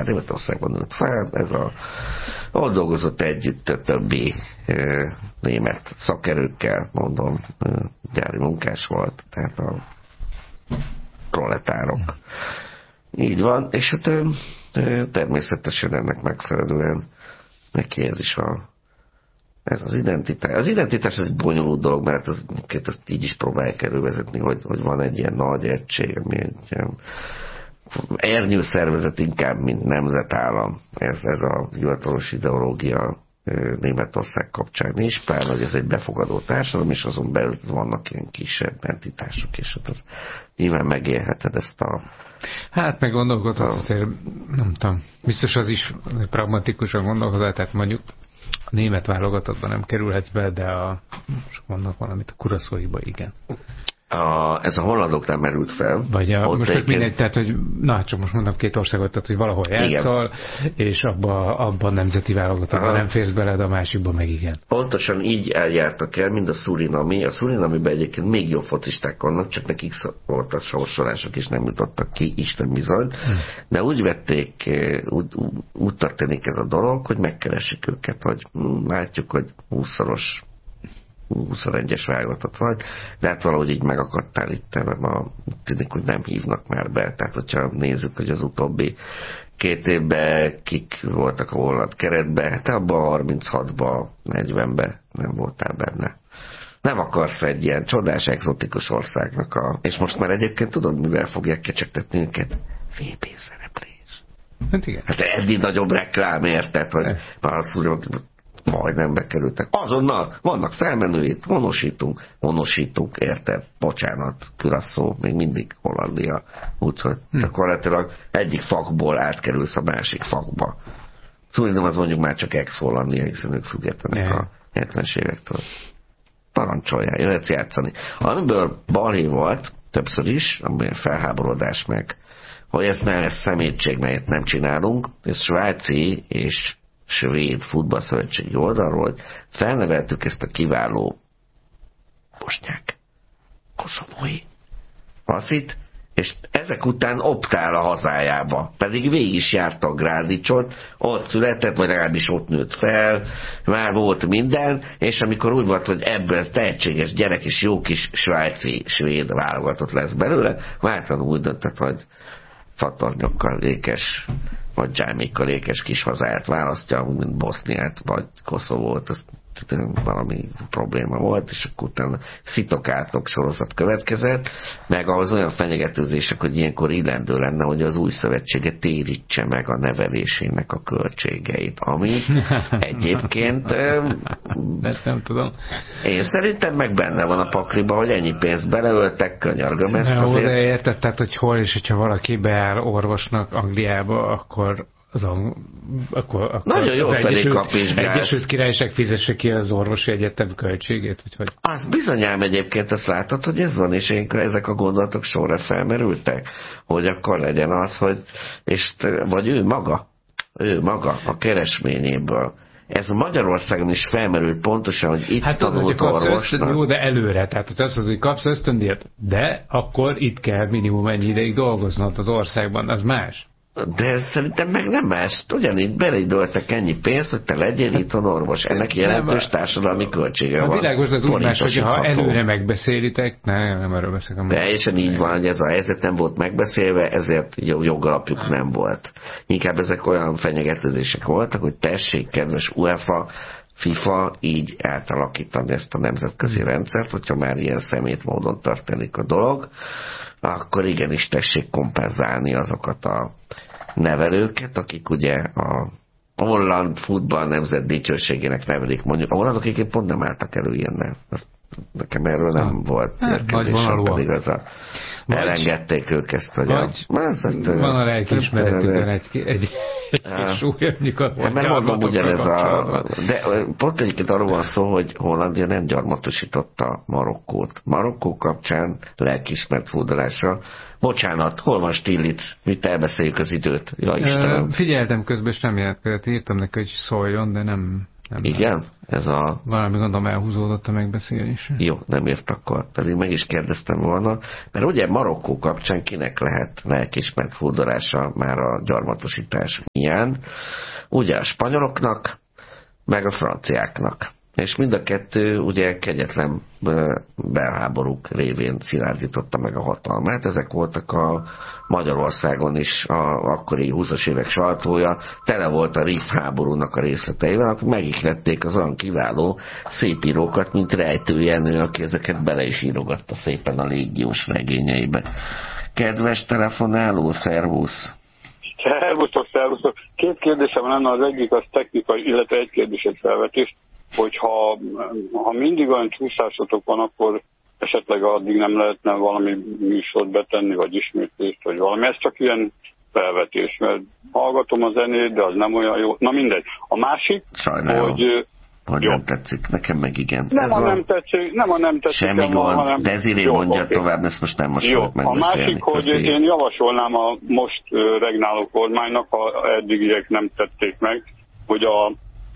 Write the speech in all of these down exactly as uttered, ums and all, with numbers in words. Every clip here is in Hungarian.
tehát Németországban nőtt fel, ez a, ott dolgozott együtt a többi e, német szakerőkkel, mondom, e, gyári munkás volt, tehát a proletárok. Így van, és hát e, e, természetesen ennek megfelelően neki ez is a ez az identitás. Az identitás ez egy bonyolult dolog, mert ez, ezt így is próbálják elővezetni, hogy, hogy van egy ilyen nagy egység, ami egy ilyen ernyő szervezet inkább, mint nemzetállam. Ez, ez a hivatalos ideológia Németország kapcsán is, pár, hogy ez egy befogadó társadalom, és azon belül vannak ilyen kisebb entitások, és hát az nyilván megélheted ezt a... Hát meg gondolkodhat, azért nem tudom, biztos az is pragmatikusan gondolkodhat, tehát mondjuk a német válogatottban nem kerülhetsz be, de a, most mondok valamit, a kuraszóiba igen. A, ez a hollandok nem merült fel. Vagy a, most tök mindegy, tehát, hogy na, csak most mondom két országot, tehát, hogy valahol játszol, és abban abba a nemzeti válogatottban nem férsz bele, de a másikban meg igen. Pontosan így eljártak el, mind a Surinami. A Surinamiben egyébként még jobb focisták vannak, csak nekik volt a sorsolások, és nem jutottak ki, Isten bizony. Hm. De úgy vették, úgy, úgy történik ez a dolog, hogy megkeresik őket, hogy látjuk, hogy húszszoros huszonegyes válogatott vagy, de hát valahogy így megakadtál itt, mert ma tűnik, hogy nem hívnak már be. Tehát, hogyha nézzük, hogy az utóbbi két évben kik voltak a holland keretben, hát abban a harminchatban, negyvenben nem voltál benne. Nem akarsz egy ilyen csodás, exotikus országnak a... És most már egyébként tudod, mivel fogják kecsegtetni őket? vé bé szereplés. Hát igen. Hát eddig nagyobb reklám, érted, hogy már azt mondja, majdnem bekerültek. Azonnal vannak felmenőit, honosítunk, honosítunk, érted? Bocsánat, Curaçao, még mindig Hollandia. Úgyhogy hm. gyakorlatilag egyik fakból átkerülsz a másik fakba. Szóval az mondjuk már csak ex-Hollandia, hiszen ők függetlenek a hetvenes évektől. Parancsoljál, jöhetsz játszani. Amiből balhé volt, többször is, amilyen felháborodás meg, hogy ez nem ez szemétség, melyet nem csinálunk, ez svájci és svéd futballszövetségi oldalról, felneveltük ezt a kiváló bosnyák, koszovói faszit, és ezek után optál a hazájába, pedig végig is járta a Grádicson, ott született, vagy legalábbis ott nőtt fel, már volt minden, és amikor úgy volt, hogy ebből ez tehetséges gyerek és jó kis svájci, svéd válogatott lesz belőle, váltalanul úgy döntött, hogy fatarnyokkal lékes, vagy dzsámékkal lékes kis hazáját választja, mint Boszniát, vagy Koszovót, azt valami probléma volt, és akkor utána szitokártok sorozat következett, meg ahhoz olyan fenyegetőzések, hogy ilyenkor illendő lenne, hogy az új szövetséget térítse meg a nevelésének a költségeit, ami egyébként ezt nem tudom. Én szerintem meg benne van a pakliba, hogy ennyi pénzt beleöltek, könyörgöm ezt azért. De érted, tehát, hogy hol és hogyha valaki beáll orvosnak Angliába, akkor az a, akkor, akkor nagyon jó felé kap is gáz. Egyesült Királyság fizesse ki az orvosi egyetem költségét, vagy hogy? Az bizonyám egyébként, ezt látod, hogy ez van, és én, ezek a gondolatok sorra felmerültek, hogy akkor legyen az, hogy és, vagy ő maga, ő maga a keresményéből. Ez Magyarországon is felmerült pontosan, hogy itt hát tanult orvosnak. Jó, de előre, tehát az az, hogy kapsz ösztöndíjat, de akkor itt kell minimum ennyi ideig dolgoznod az országban, az más. De ez szerintem meg nem más. Ugyanígy beleidoltak ennyi pénzt, hogy te legyél itthon orvos. Ennek jelentős társadalmi költsége van. A világos, az úgy más, hogy ha előre megbeszélitek, ne, nem erről beszélek. Teljesen így van, hogy ez a helyzet nem volt megbeszélve, ezért jogalapjuk nem volt. Inkább ezek olyan fenyegetőzések voltak, hogy tessék, kedves UEFA, FIFA így átalakítani ezt a nemzetközi rendszert, hogyha már ilyen szemét módon történik a dolog, akkor igenis tessék kompenzálni azokat a nevelőket, akik ugye a holland futball nemzet dicsőségének nevelik. Mondjuk a hollandok egyébként pont nem álltak elő ilyennel. Azt nekem erről nem ha. volt érkezésem, pedig az a vagy, elengedték ők ezt, hogy vagy, a, ezt, van a lelkiismeretükben egy, egy, egy, egy súly, amikor ja, mert mondom ugyanez a... De pont egyébként arról van szó, hogy Hollandia nem gyarmatosította Marokkót. Marokkó kapcsán lelkiismert fúdalásra. Bocsánat, hol van Stilic? Mit elbeszéljük az időt? Ja, Istenem. Figyeltem közben, és nem jelentkezett. Írtam neki, hogy szóljon, de nem... Nem Igen? Nem. Ez a... Valami gondolom elhúzódott a megbeszélés. Jó, nem ért akkor. Pedig meg is kérdeztem volna. Mert ugye Marokkó kapcsán kinek lehet lelkiismert furdalása már a gyarmatosítás miatt? Ugye a spanyoloknak, meg a franciáknak. És mind a kettő ugye kegyetlen belháborúk révén szilárdította meg a hatalmát. Ezek voltak a Magyarországon is a akkori húszas évek sajtója, tele volt a Rif háborúnak a részleteivel, akkor megihlették az olyan kiváló szépírókat, mint Rejtő Jenő, aki ezeket bele is írogatta szépen a légiós regényeibe. Kedves telefonáló, szervusz! Szervusztok, szervusztok! Két kérdésem lenne, az egyik az technikai, illetve egy kérdés, egy felvetés, hogyha ha mindig olyan csúszásotok van, akkor esetleg addig nem lehetne valami műsort betenni, vagy ismétlést, vagy valami. Ez csak ilyen felvetés, mert hallgatom a zenét, de az nem olyan jó. Na mindegy. A másik, Sajnálom. hogy... Hogy nem tetszik, nekem meg igen. Nem, ez a van. nem tetszik, nem a nem tetszik. Semmi gond, hanem... Deziré mondja okay. tovább, ezt most nem most jó. fogok megbeszélni. A másik, hogy Köszönjük. én javasolnám a most regnáló kormánynak, ha eddigiek nem tették meg, hogy a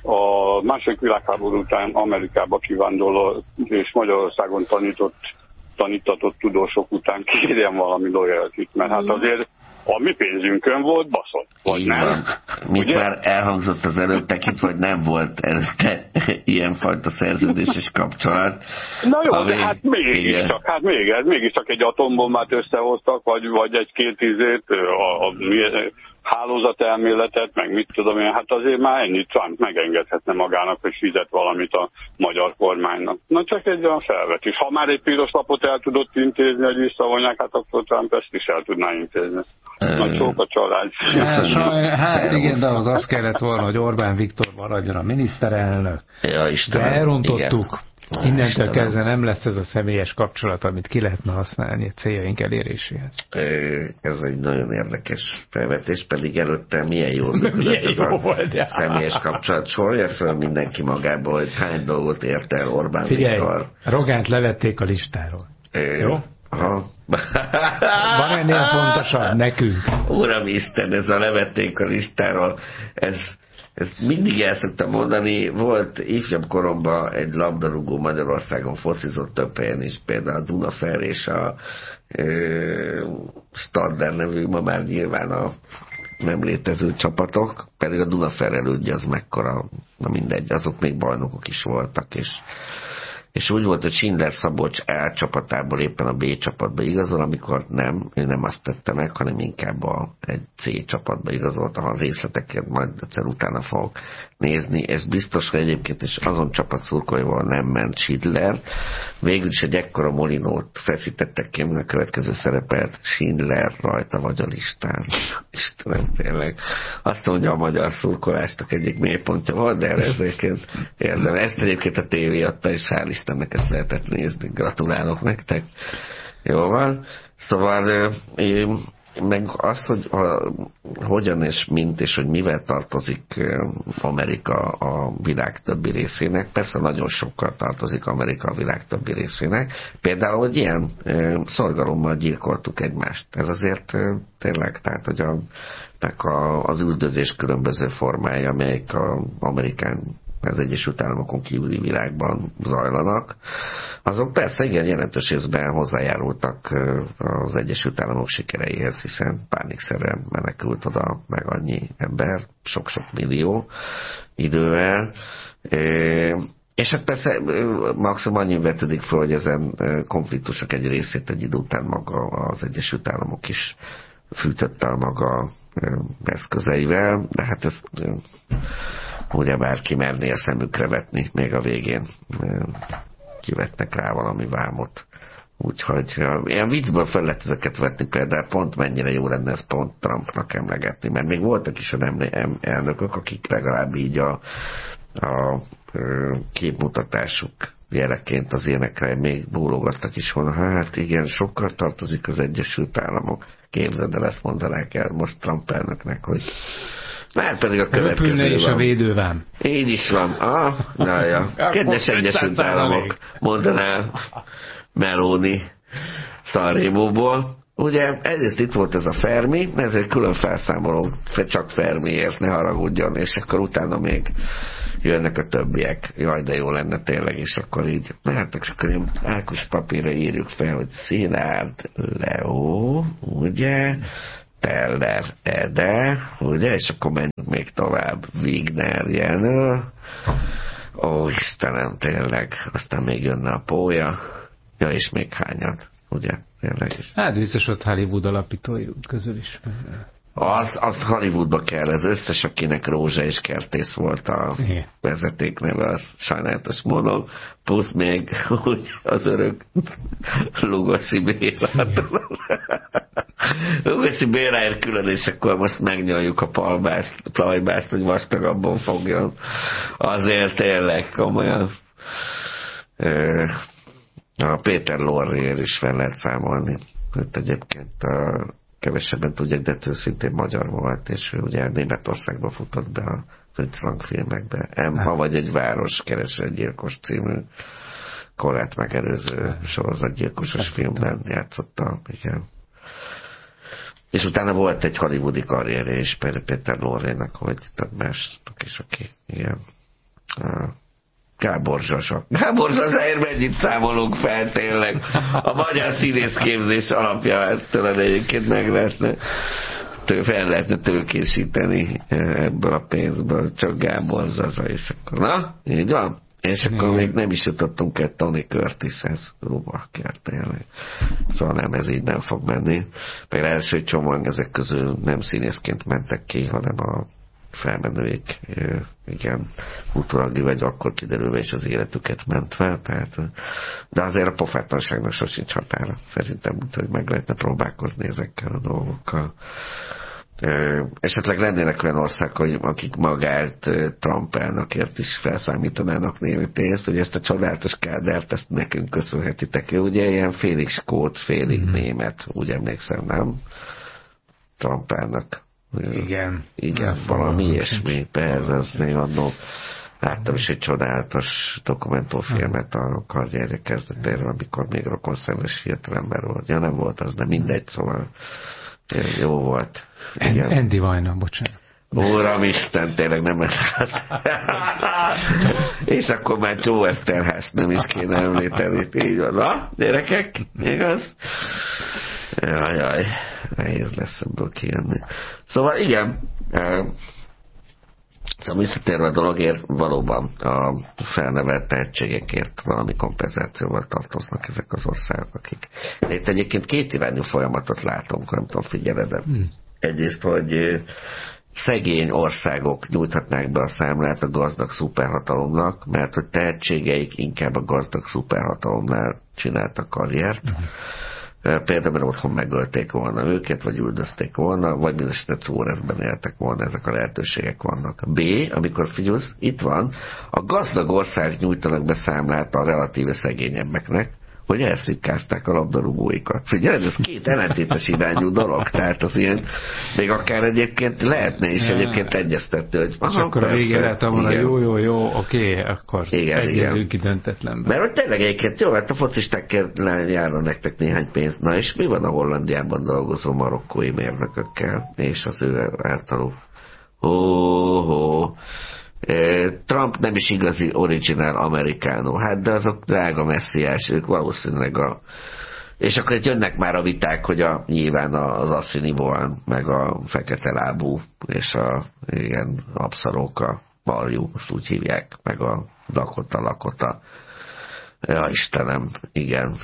a második világháború után Amerikába kivándorló és Magyarországon tanított, tanítatott tudósok után kérjen valami loyaltit, mert hát azért a mi pénzünkön volt baszott. Vagy így nem? Van. Mint ugye? már elhangzott az előbb, tekint, vagy nem volt előtte ilyenfajta szerződéses kapcsolat. Na jó, ami, de hát mégiscsak, hát még ez, mégiscsak egy atombombát összehoztak, vagy, vagy egy-két izét, a, a, a hálózatelméletet, meg mit tudom én, hát azért már ennyit Trump megengedhetne magának, hogy fizet valamit a magyar kormánynak. Na csak egy olyan felvetés. Ha már egy piros lapot el tudott intézni, hogy visszavonják, hát akkor Trump ezt is el tudná intézni. Nagy sok a család. Hát, hát igen, de az az kellett volna, hogy Orbán Viktor maradjon a miniszterelnök. Ja, Istenem, de elrontottuk. Igen. Innentől Istenem. kezdve nem lesz ez a személyes kapcsolat, amit ki lehetne használni a céljaink eléréséhez. Ez egy nagyon érdekes felvetés, pedig előtte milyen jól működött ez a volt, személyes kapcsolat. Sorolja föl mindenki magából, hogy hány dolgot ért el Orbán Figyelj, Viktor. Rogánt levették a listáról. É, jó? Aha. Van ennél fontosabb nekünk? Uramisten, ez a levették a listáról, ez... Ezt mindig el szoktam mondani, volt ifjabb koromban egy labdarúgó Magyarországon focizott több helyen is, például a Dunafer és a e, Stadler nevű, ma már nyilván a nem létező csapatok, pedig a Dunafer elődje az mekkora, na mindegy, azok még bajnokok is voltak, és és úgy volt, hogy Schindler Szabolcs A csapatából éppen a B csapatba igazol, amikor nem, ő nem azt tette meg, hanem inkább a, egy C csapatba igazolt, ha a részleteket majd egyszer utána fogok nézni. Ez biztos, hogy egyébként is azon csapat szurkolóival nem ment Schindler. Végül is egy ekkora molinót feszítettek ki, a következő szerepelt Schindler rajta vagy a listán. Istenem, tényleg. Azt mondja, a magyar szurkolástak egyik mélypontja volt, de ezeket érdemes. Ezt egyébként a tévé adta, és hál' Istennek ezt lehetett nézni. Gratulálok nektek. Jó van. Szóval én meg azt, hogy a, hogyan és mint és hogy mivel tartozik Amerika a világ többi részének. Persze nagyon sokkal tartozik Amerika a világ többi részének. Például, hogy ilyen szorgalommal gyilkoltuk egymást. Ez azért tényleg, tehát, hogy a, a, az üldözés különböző formája, amelyek a Amerikán az Egyesült Államokon kívüli világban zajlanak, azok persze igen jelentős részben hozzájárultak az Egyesült Államok sikereihez, hiszen pánikszerűen menekült oda meg annyi ember, sok-sok millió idővel. És hát persze maximum annyi vetődik fel, hogy ezen konfliktusok egy részét egy idő után maga az Egyesült Államok is fűtötte a maga eszközeivel, de hát ez ugye bárki merné a szemükre vetni, még a végén kivetnek rá valami vámot. Úgyhogy ilyen viccből fel lehet ezeket vetni, például pont mennyire jó lenne ezt pont Trumpnak emlegetni, mert még voltak is a elnökök, akik legalább így a, a képmutatásuk jeleként az énekre még bólogattak is volna. Hát igen, sokkal tartozik az Egyesült Államok. Képzeld el, ezt mondanák el most Trump elnöknek, hogy már pedig a következő Röpülne is a védővám. Így is van. Ah, na ja. Kedves Egyesült Államok, mondaná Meloni Sanremóból. ugye egyrészt itt volt ez a Fermi, ezért külön felszámolom csak Fermiért, ne haragudjon, és akkor utána még jönnek a többiek. Jaj, de jó lenne tényleg, és akkor így, mehetnek, és akkor én Ákos papírra írjuk fel, hogy Szilárd Leó, ugye, Teller Ede, ugye, és akkor menjünk még tovább, Wigner Jenő, ó, Istenem, tényleg, aztán még jönne a Pólya, ja, és még hányat, ugye, tényleg is. Hát biztos ott Hollywood alapítói közül is. Az, azt Hollywoodba kell, az összes, akinek Rózsa és Kertész volt a igen. vezetékneve, az sajnálatos módon, plusz még úgy az örök Lugosi Bérát. Lugosi Béráért külön, és akkor most megnyaljuk a palbást, plajbást, hogy vastagabban fogjon. Azért tényleg komolyan. A Péter Lorréért is fel lehet számolni. Őt egyébként a kevesebben tudják, de őszintén magyar volt, és ő ugye Németországban futott be a Fritz Lang filmekbe. Emma vagy egy város keres egy gyilkos című korát megelőző sorozatgyilkosos filmben játszotta, igen. És utána volt egy hollywoodi karrierje is Péter Lorrénak, hogy több másnak is, aki igen. Gábor Zsasa. Gábor Zsasáért mennyit számolunk fel tényleg. A magyar színészképzés alapja ettől egyébként meg lehetne fel lehetne tőkésíteni ebből a pénzből, csak Gábor Zsasa, és akkor na, így van. És akkor még nem is jutottunk el Tony Curtishez. Rubakjár tényleg. Szóval nem, ez így nem fog menni. Meg első csomag ezek közül nem színészként mentek ki, hanem a felmenőik, igen, utólag vagy akkor kiderülve is az életüket ment fel, tehát, de azért a pofátlanságnak sosincs határa. Szerintem, hogy meg lehetne próbálkozni ezekkel a dolgokkal. Esetleg lennének olyan országok, akik magát Trump elnökért is felszámítanának némi pénzt, hogy ezt a csodálatos Kádárt, ezt nekünk köszönhetitek. Ugye ilyen félig skót, félig mm. német, úgy emlékszem, nem? Trump elnök. Igen. Igen, valami ilyesmi. Persze, az még annól láttam is egy csodálatos dokumentumfilmet a karrierje kezdetéről, amikor még rokonszerves fiatalember volt. Ja, nem volt az, de mindegy, szóval jó volt. Igen. Andy Vajna, bocsánat. Uramisten, tényleg nem ez. És akkor már Joe Eszterházt nem is kéne említeni. Így van. Na, gyerekek, igaz? Jajjaj, nehéz lesz ebből kijönni. Szóval igen, szóval visszatérve a dologért, valóban a felnevelt tehetségekért valami kompenzációval tartoznak ezek az országok, akik... De itt egyébként két irányú folyamatot látunk, nem tudom, figyeled, de hmm. egyrészt, hogy szegény országok nyújthatnák be a számlát a gazdag szuperhatalomnak, mert hogy tehetségeik inkább a gazdag szuperhatalomnál csináltak karriert. Hmm. Például, mert otthon megölték volna őket, vagy üldözték volna, vagy mindesetre Czórezben éltek volna, ezek a lehetőségek vannak. B, amikor figyelsz, itt van, a gazdag ország nyújtanak be számlát a relatíve szegényebbeknek, hogy elszipkázták a labdarúgóikat. Figyelj, ez két ellentétes irányú dolog, tehát az ilyen, még akár egyébként lehetne is egyébként egyeztető, hogy aha, akkor persze, a vége lehet volna, jó, jó, jó, oké, akkor igen, egyezünk ki döntetlenben. Mert hogy tényleg egyébként, jó, hát a focisták járna nektek néhány pénzt, na és mi van a Hollandiában dolgozó marokkói mérnökökkel, és az ő általuk? Ó, Trump nem is igazi original amerikánó, hát de azok drága messziás, ők valószínűleg a... És akkor itt jönnek már a viták, hogy a, nyilván az Assiniboan, meg a fekete lábú, és a ilyen abszalók, a baljú, azt úgy hívják, meg a Dakota, Lakota. Ja, Istenem, igen.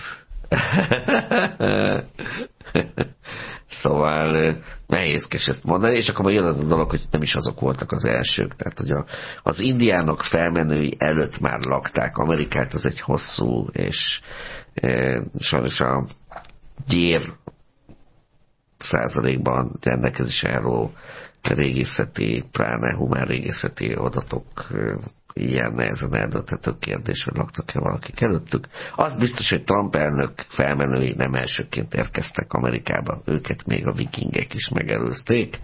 Szóval nehézkes ezt mondani, és akkor jön az a dolog, hogy nem is azok voltak az elsők. Tehát, hogy a, az indiánok felmenői előtt már lakták Amerikát, az egy hosszú, és e, sajnos a gyér százalékban rendelkezés álló régészeti, pláne humán régészeti adatok ilyen nehezen eldönthető kérdés, hogy laktak-e valakik előttük. Az biztos, hogy Trump elnök felmenői nem elsőként érkeztek Amerikába. Őket még a vikingek is megelőzték.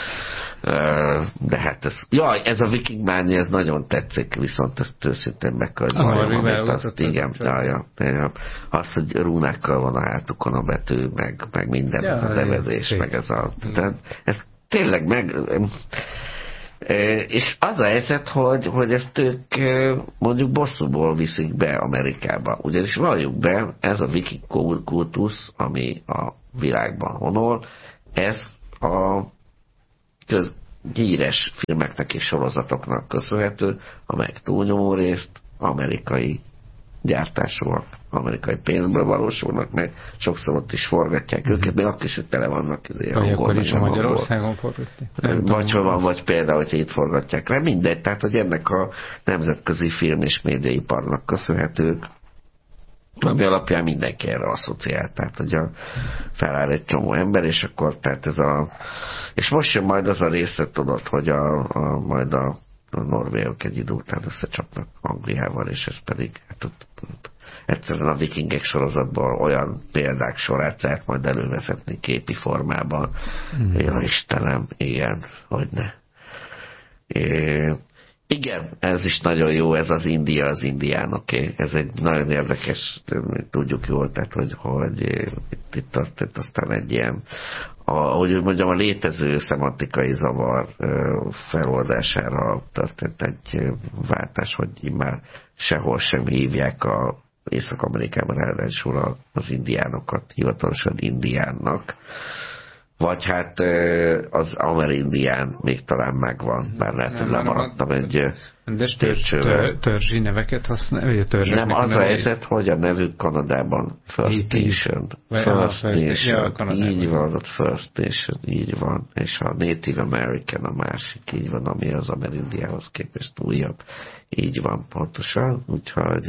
De hát ez, jaj, ez a viking mánia, ez nagyon tetszik, viszont ezt őszintén meg kell valljam, amit azt, igen, jaj, jaj, azt, hogy rúnákkal van a hátukon a betű, meg, meg minden, ja, ez az evezés, szép. Meg ez a... Tehát, ez tényleg meg... És az a helyzet, hogy, hogy ezt ők mondjuk bosszúból viszik be Amerikába. Ugyanis valljuk be, ez a viking kultusz, ami a világban honol, ez a köz, híres filmeknek és sorozatoknak köszönhető, amelyek túlnyomó részt amerikai gyártásúak, amerikai pénzből valósulnak meg, sokszor ott is forgatják mm-hmm. őket, de akkor is, hogy tele vannak ezért angol, akkor is a Magyarországon forgatni. Vagy van, vagy például, hogyha itt forgatják le, mindegy, tehát, hogy ennek a nemzetközi film és médiaiparnak köszönhetők, ami alapján mindenki erre asszociál, tehát hogy a, feláll egy csomó ember, és akkor tehát ez a és most jön majd az a része, tudod, hogy a, a majd a, a norvégok egy idő után összecsapnak Angliával, és ez pedig hát ott, ott, egyszerűen a vikingek sorozatból olyan példák sorát lehet majd elővezetni képi formában. Mm. Ja, Istenem, igen, hogyne. É, igen, ez is nagyon jó, ez az India, az indiánoké. Okay. Ez egy nagyon érdekes, tudjuk jól, tehát, hogy, hogy itt, itt történt aztán egy ilyen, a, ahogy mondjam, a létező szemantikai zavar feloldására történt egy váltás, hogy már sehol sem hívják a Észak-Amerikában ráadásul az indiánokat hivatalosan indiánnak. Vagy hát az amerindián még talán megvan, bár lehet, hogy lemaradtam egy tércsővel. Törzsi neveket használja? Nem, az a helyzet, hogy a nevük Kanadában First Nation. First Nation, így van, ott First Nation, így van. És a Native American a másik, így van, ami az amerindiához képest újabb. Így van, pontosan. Úgyhogy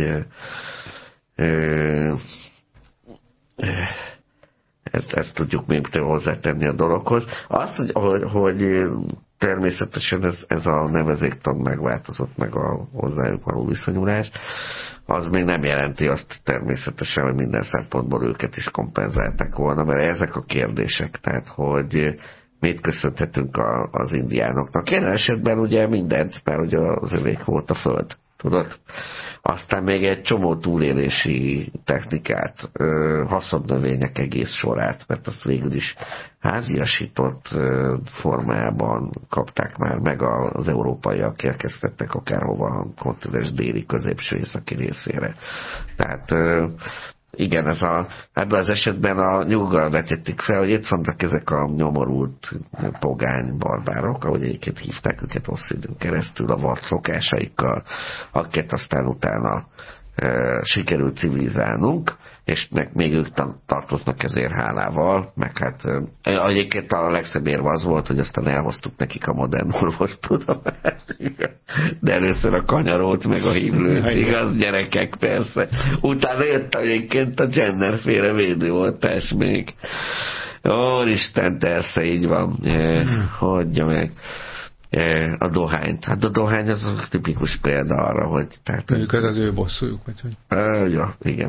Ezt, ezt tudjuk még hozzátenni a dologhoz. Azt, hogy, hogy, hogy természetesen ez, ez a nevezéktan megváltozott, meg a hozzájuk való viszonyulás, az még nem jelenti azt természetesen, hogy minden szempontból őket is kompenzálták volna, mert ezek a kérdések, tehát hogy mit köszönhetünk a, az indiánoknak. Ilyen esetben ugye mindent, mert ugye az övék volt a föld. Tudod? Aztán még egy csomó túlélési technikát, haszonnövények egész sorát, mert azt végül is háziasított formában kapták már meg az európaiak, érkeztettek akárhova a kontinens déli, középső, északi részére. Tehát igen, ez a, ebben az esetben a nyugal vetették fel, hogy itt vannak ezek a nyomorult pogány barbárok, ahogy egyébként hívták őket hosszú időn keresztül a vad szokásaikkal, akiket aztán utána e, sikerült civilizálnunk, és meg, még ők tartoznak ezért hálával, meg hát e, egyébként a legszebb érve az volt, hogy aztán elhoztuk nekik a modern orvostudomást, de először a kanyarót, meg a hívlőt, igaz, gyerekek, persze. Utána jött egyébként a genderféle védőoltás még. Úristen, persze, így van. E, hagyja meg. A dohányt. Hát a dohány az a tipikus példa arra, hogy... Tehát, ők az az ő bosszújuk, vagy hogy? Uh, ja, igen.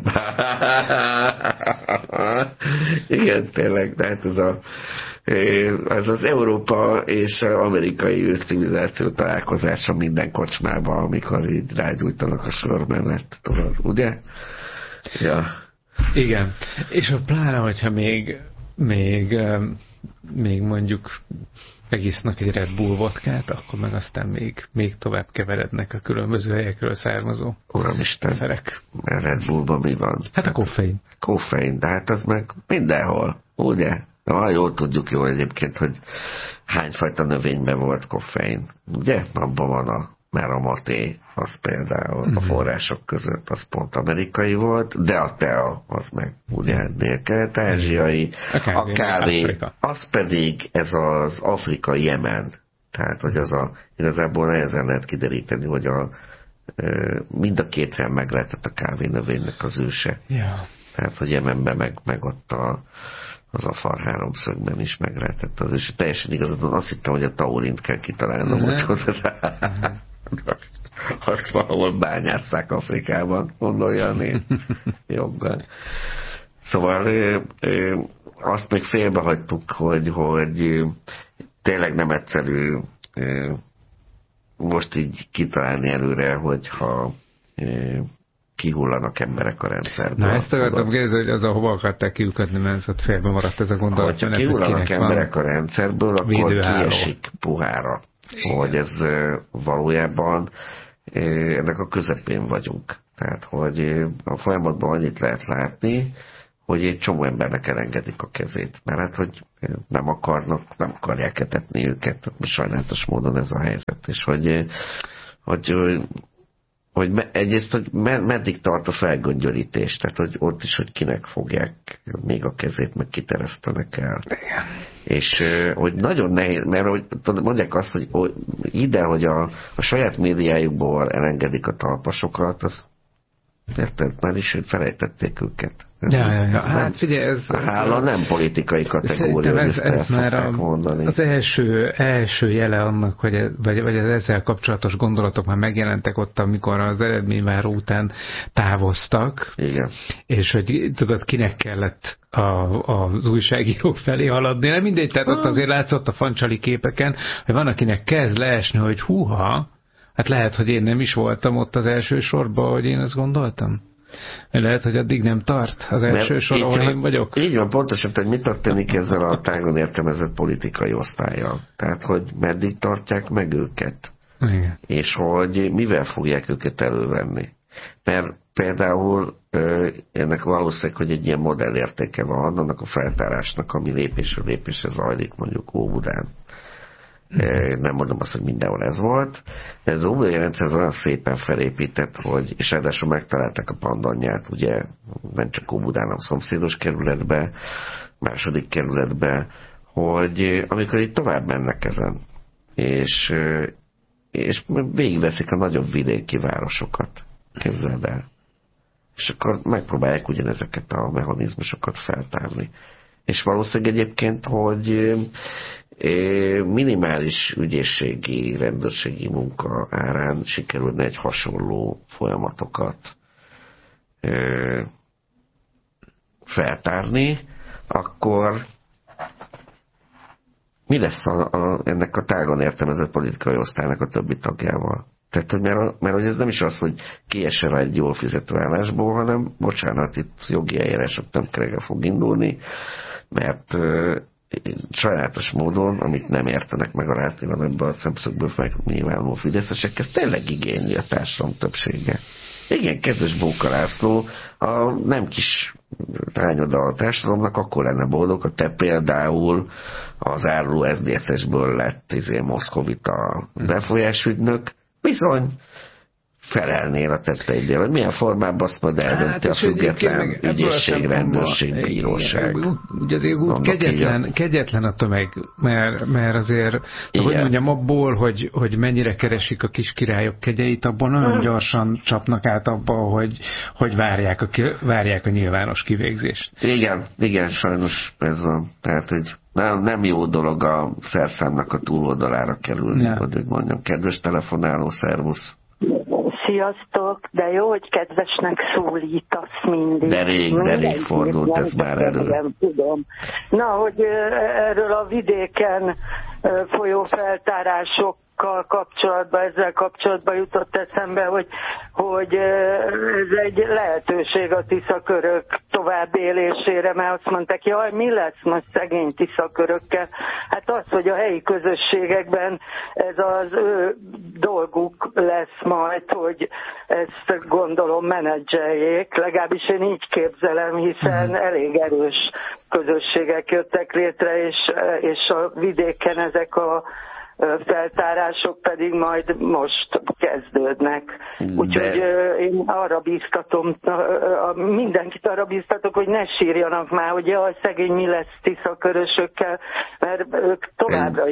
Igen, tényleg, de hát ez a ez az Európa és amerikai őszcivilizáció találkozása minden kocsmában, amikor így rágyújtanak a sor mellett, tudod, ugye? Ja. Igen. És a pláne, hogyha még még, még mondjuk megisznak egy Red Bull vodkát, akkor meg aztán még, még tovább keverednek a különböző helyekről származó Uramisten, szerek. A Red Bullban mi van? Hát a koffein. Koffein, de hát az meg mindenhol, ugye? Na, jól tudjuk jól egyébként, hogy hányfajta növényben volt koffein. Ugye? Abban van a meramaté, az például mm-hmm. a források között, az pont amerikai volt, de a tea, az meg ugye dél-kelet-ázsiai, a kávé, az pedig ez az afrikai Jemen. Tehát, hogy az a, igazából nehezen lehet kideríteni, hogy a, mind a két helyen meg lehetett a kávé növénynek az őse. Yeah. Tehát, hogy Jemenben meg, meg ott a az Afar háromszögben is meg lehetett az, és teljesen igazadon azt hittem, hogy a taurint kell kitalálnom, hogy azt valahol bányásszák Afrikában, gondolja a nép joggal. Szóval ö, ö, azt még félbehagytuk, hogy, hogy tényleg nem egyszerű ö, most így kitalálni előre, hogyha ö, kihullanak emberek a rendszerből. Na ezt akartam kérdezni, hogy az a hova akarták kiukadni, mert ott félbe maradt ez a gondolat. Ha kihullanak emberek a rendszerből, akkor kiesik puhára. Hogy ez valójában ennek a közepén vagyunk. Tehát, hogy a folyamatban annyit lehet látni, hogy egy csomó embernek elengedik a kezét. Mert hát, hogy nem akarnak, nem akarják etetni őket. Tehát sajnálatos módon ez a helyzet. És hogy, hogy hogy egyrészt, hogy meddig tart a felgöngyörítés, tehát hogy ott is, hogy kinek fogják még a kezét, meg kiteresztenek el. Igen. És hogy nagyon nehéz, mert hogy mondják azt, hogy ide, hogy a, a saját médiájukból elengedik a talpasokat, az érted, már is felejtették őket. Ja, ja, ja. Hát figyelj, ez... A hála nem politikai kategória, ez, ez már a, mondani. Az első, első jele annak, hogy, vagy, vagy az ezzel kapcsolatos gondolatok már megjelentek ott, amikor az eredményváró után távoztak. Igen. És hogy tudod, kinek kellett a, az újságírók felé haladni. Nem mindegy, tehát ott azért látszott a fancsali képeken, hogy van, akinek kezd leesni, hogy húha, hát lehet, hogy én nem is voltam ott az első sorban, hogy én ezt gondoltam. Lehet, hogy addig nem tart az első sor, ahol én vagyok. Így van, pontosan, hogy mit történik ezzel a tágon értelmezett politikai osztállyal. Tehát, hogy meddig tartják meg őket. Igen. És hogy mivel fogják őket elővenni. Mert például ennek valószínűleg, hogy egy ilyen modellértéke van annak a feltárásnak, ami lépésről lépésre zajlik, mondjuk Óbudán. Nem mondom azt, hogy mindenhol ez volt, de ez az óbudai rendszer olyan szépen felépített, hogy, és ráadásul megtalálták a pandanyját, ugye nem csak Óbudán, hanem szomszédos kerületbe, második kerületbe, hogy amikor itt tovább mennek ezen, és, és végigveszik a nagyobb vidéki városokat, képzeld el. És akkor megpróbálják ugyanezeket a mechanizmusokat feltárni. És valószínűleg egyébként, hogy minimális ügyészségi, rendőrségi munka árán sikerülne egy hasonló folyamatokat feltárni, akkor mi lesz a, a, ennek a tágon értelmezett politikai osztálynak a többi tagjával? Tehát, mert, mert ez nem is az, hogy kiesel rá egy jól fizető állásból, hanem, bocsánat, itt jogi eljárások tömkereggel fog indulni, mert uh, sajnálatos módon, amit nem értenek meg a látéran ebből a szemszögből meg nyilvánuló fideszesek, ez tényleg igényli a társadalom többsége. Igen, kedves Bóka László, a nem kis rányoda a társadalomnak akkor lenne boldog, ha te például az áruló es zé dé es-ből lett izé, moszkovita befolyásügynök, bizony felelnél a tetteidél, hogy milyen formában azt majd eldönti hát, a független ügyészség, rendőrség, bíróság. Ugye azért úgy kegyetlen, kegyetlen a tömeg, mert, mert azért, hogy mondjam, abból, hogy, hogy mennyire keresik a kis királyok kegyeit, abban nagyon gyorsan csapnak át abba, hogy, hogy várják, a, várják a nyilvános kivégzést. Igen, igen, sajnos ez van. Tehát, hogy nem, nem jó dolog a szerszámnak a túloldalára kerülni, ja. Hogy mondjam, kedves telefonáló, szervusz. Sziasztok, de jó, hogy kedvesnek szólítasz mindig. De rég, de rég fordult ez már elő. Nem tudom. Na, hogy erről a vidéken folyó feltárások kapcsolatban, ezzel kapcsolatban jutott eszembe, hogy, hogy ez egy lehetőség a tiszakörök továbbélésére, mert azt mondták, jaj, mi lesz most szegény tiszakörökkel? Hát az, hogy a helyi közösségekben ez az ő dolguk lesz majd, hogy ezt gondolom menedzseljék, legalábbis én így képzelem, hiszen elég erős közösségek jöttek létre, és, és a vidéken ezek a feltárások pedig majd most kezdődnek. Úgyhogy De... én arra bíztatom, mindenkit arra bíztatok, hogy ne sírjanak már, hogy jaj, szegény mi lesz tiszakörösökkel, mert ők továbbra is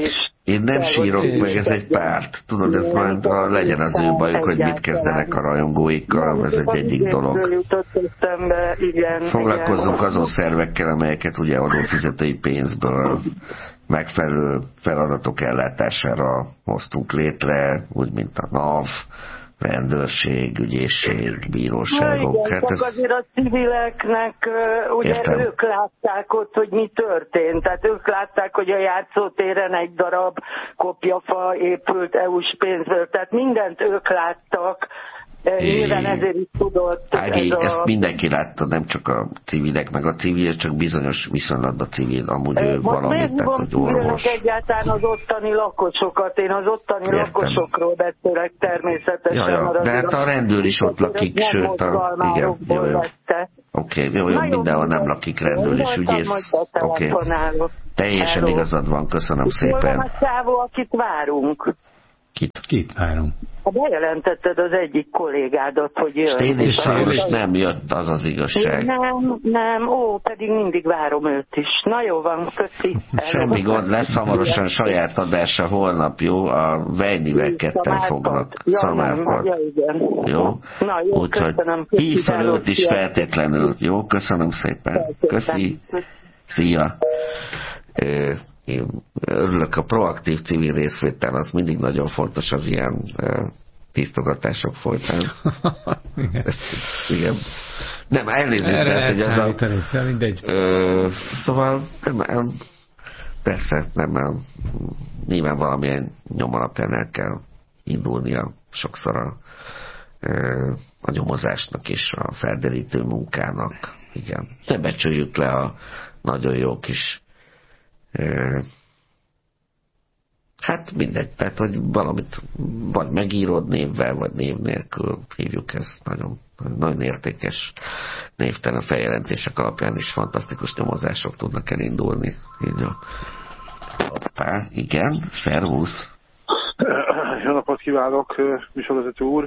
Én nem sírok meg, ez egy párt. Tudod, ez majd legyen az ő bajuk, hogy mit kezdenek a rajongóikkal, ez egy egyik dolog. Foglalkozzunk azon szervekkel, amelyeket ugye adófizetői pénzből megfelelő feladatok ellátására hoztunk létre, úgy, mint a NAV, rendőrség, ügyészség, bíróságok. Igen, hát ez... azért a civileknek, ugye értem. Ők látták ott, hogy mi történt. Tehát ők látták, hogy a játszótéren egy darab kopjafa épült é u-s pénzből. Tehát mindent ők láttak. Nyilván ezért is tudott. Ági, ez ezt a... mindenki látta, nem csak a civilek, meg a civil, csak bizonyos viszonylatban civil, amúgy ő valamit, tehát hogy orvos. Egyáltalán az ottani lakosokat, én az ottani értem. Lakosokról beszélek természetesen. Ja, ja. De hát a rendőr is ott lakik, sőt a... Igen, jó, jó. Oké, okay, jó, jó, mindenhol nem lakik rendőr és ügyész. Oké. Okay. Teljesen Hello. Igazad van, köszönöm szépen. Hol van a csávó, akit várunk? Kit? Kit várunk? Ha bejelentetted az egyik kollégádat, hogy jön. Én is sajnos nem jött, az az igazság. Nem, nem, ó, pedig mindig várom őt is. Na jó van, köszi. Semmi gond, lesz hamarosan saját adása holnap, jó? A Vejnivel ketten fognak. Szamárpart. Ja, igen. Jó? Na jó, úgyhogy köszönöm. hív fel őt is feltétlenül. Jó, köszönöm szépen. Köszi. Szia. Én örülök, a proaktív civil részvétel, az mindig nagyon fontos az ilyen uh, tisztogatások folytán. Igen. Ezt, igen. Nem, elnézést, tehát, hogy ez a... De mindegy. Ö, szóval nem, nem, persze, nem, nem, nyilván valamilyen nyom alapján el kell indulnia sokszor a, a nyomozásnak és a felderítő munkának. Igen. Ne becsüljük le a nagyon jó kis hát mindegy, tehát hogy valamit vagy megírod névvel, vagy név nélkül hívjuk, ezt nagyon, nagyon értékes névtelen feljelentések alapján is fantasztikus nyomozások tudnak elindulni. Így van. Hoppá, igen, szervusz! Jó napot kívánok, műsorvezető úr!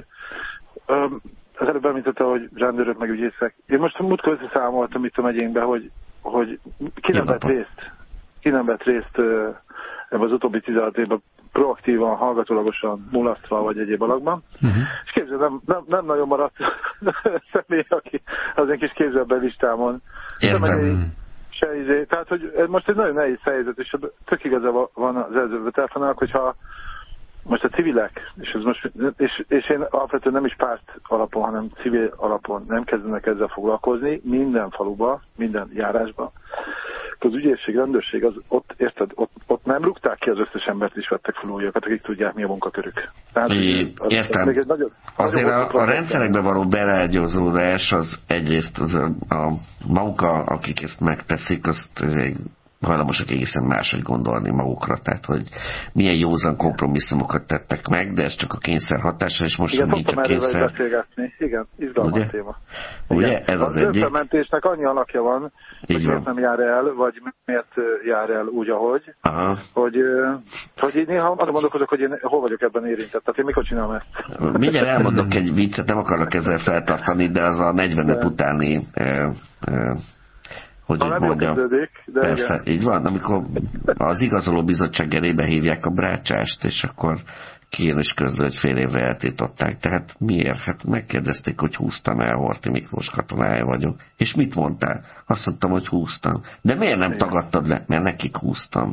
Az előbb említette, hogy rendőrök meg ügyészek. Én most múltkor összeszámoltam itt a megyénkbe, hogy, hogy ki nem vett részt ki nem vett részt ebben az utóbbi tizenhat évben proaktívan, hallgatólagosan, mulasztva vagy egyéb alakban. Uh-huh. És képzeld, nem, nem, nem nagyon maradt személy, aki az én kis képzelben listámon. Értem. Se izé. Tehát, hogy most egy nagyon nehéz helyzet, és tök igaza van az előzőben telefonálnak, hogyha most a civilek, és, ez most, és, és én alapvetően nem is párt alapon, hanem civil alapon nem kezdenek ezzel foglalkozni, minden faluba, minden járásba. Az ügyészség, rendőrség, az ott, érted, ott, ott nem rúgták ki az összes embert, is vettek fel újakat, akik tudják, mi a munkakörük. Tehát, I, az, értem. Az nagyon, azért nagyon a, a rendszerekbe való belágyazódás az egyrészt az a, a maga, akik ezt megteszik, azt hajlamosak egészen máshogy gondolni magukra, tehát hogy milyen józan kompromisszumokat tettek meg, de ez csak a kényszer hatása, és most igen, nincs a kényszer. Igen, izgalmas ugye? Téma. Ugye? Igen. Ez az, az egyik. Az önfelmentésnek annyi alakja van, így hogy miért nem jár el, vagy miért jár el úgy, ahogy, Aha. hogy, hogy így néha arra gondolkozok, hogy én hol vagyok ebben érintett, tehát én mikor csinálom ezt. Mindjárt elmondok egy viccet, nem akarok ezzel feltartani, de az a negyvenet utáni e, e, hogy úgy mondjam, de persze, igen. Így van, amikor az igazoló bizottság elébe hívják a brácsást, és akkor kijön és közül, hogy fél évre eltiltották. Tehát miért? Hát megkérdezték, hogy húztam el, Horthy Miklós katonája vagyok. És mit mondtál? Azt mondtam, hogy húztam. De miért nem tagadtad le? Mert nekik húztam.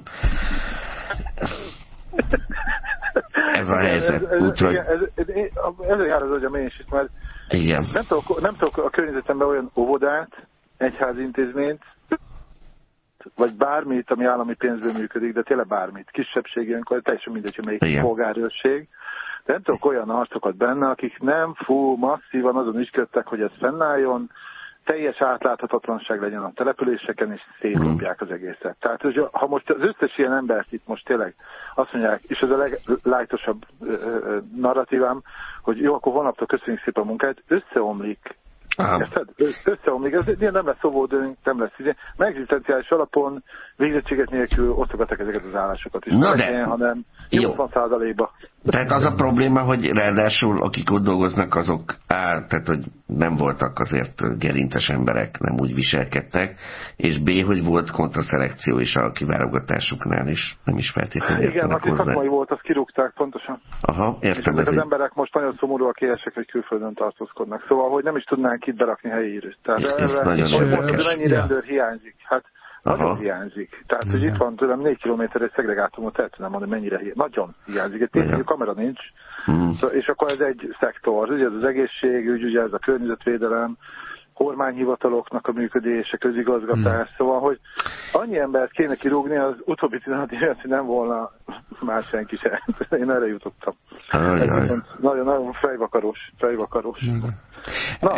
Ez a helyzet. Ez, ez, Úgyhogy... ez, ez, ez, ez jár az agyam én is, mert igen. Nem, tudok, nem tudok a környezetemben olyan óvodát, egyházi intézményt, vagy bármit, ami állami pénzből működik, de tényleg bármit, kisebbségi önkor, teljesen mindegy, hogy melyik polgárőrség, de nem tudok olyan arcokat benne, akik nem fú, masszívan azon ügyködtek, hogy ez fennálljon, teljes átláthatatlanság legyen a településeken, és szétdobják az egészet. Tehát, hogy ha most az összes ilyen embert itt most tényleg azt mondják, és ez a leglájtosabb narratívám, hogy jó, akkor holnaptól köszönjük szépen a munkáját, összeomlik. Érted? Összeomlik, ez nem lesz szóvódőnk, nem lesz izé. Meg egzisztenciális alapon végzettséget nélkül osztogattak ezeket az állásokat is. Na de, hanem nyolcvan százalékba. Tehát az a probléma, hogy ráadásul akik ott dolgoznak, azok á, tehát hogy nem voltak azért gerinces emberek, nem úgy viselkedtek, és B, hogy volt kontraszelekció is a kiválogatásuknál is, nem is feltétlenül értenek hozzá. Igen, aki szakmai volt, azt kirúgták pontosan. Aha, értem. És az emberek most nagyon szomorúak, éhesek, hogy külföldön tartózkodnak. Szóval, hogy nem is tudnánk itt berakni helyi írőt. Tehát ez erre, nagyon érdekes. Mennyi rendőr hiányzik? Hát nagyon Aha. hiányzik. Tehát, hogy itt van tőlem négy kilométer egy szegregátumot, el tudnám mondani, mennyire hiányzik. Nagyon hiányzik. Egy tényleg kamera nincs. Mm. Szóval, és akkor ez egy szektor. Ugye ez az egészségügy, ugye ez a környezetvédelem, kormányhivataloknak a működése, közigazgatás. Mm. Szóval, hogy annyi embert kéne kirúgni, az utóbbi tizenhat évet, hogy nem volna már senki sem. Én erre jutottam. Nagyon-nagyon fejvakarós. fejvakarós. Mm. Na.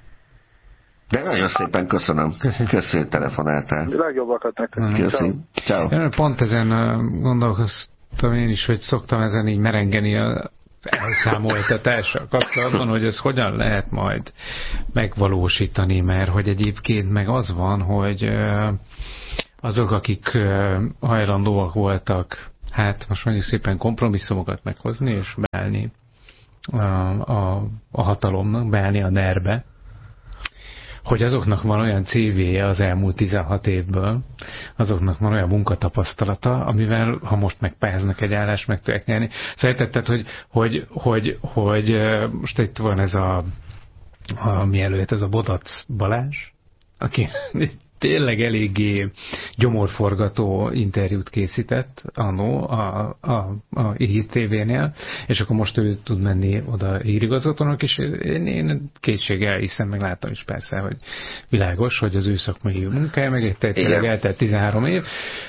De nagyon szépen köszönöm. Köszönöm, telefonáltál. Legjobbakat nektek. Köszönöm. Ciao. Pont ezen gondolkoztam én is, hogy szoktam ezen így merengeni a elszámoltatással kapcsolatban, hogy ez hogyan lehet majd megvalósítani, mert hogy egyébként meg az van, hogy azok, akik hajlandóak voltak, hát most mondjuk szépen kompromisszumokat meghozni, és beállni a, a, a hatalomnak, beállni a nerbe, hogy azoknak van olyan cé vé-je az elmúlt tizenhat évből, azoknak van olyan munkatapasztalata, amivel, ha most megpályáznak egy állást, meg tudják nyerni. Szóval tehát, hogy, hogy, hogy, hogy most itt van ez a, a mielőtt ez a Bodac Balázs, aki tényleg eléggé gyomorforgató interjút készített annó a, a, a Hír té vé-nél, és akkor most ő tud menni oda hírigazgatónak, és én, én kétséggel hiszem, meg láttam is persze, hogy világos, hogy az ő szakmai munkája, meg egy tényleg eltelt tizenhárom év.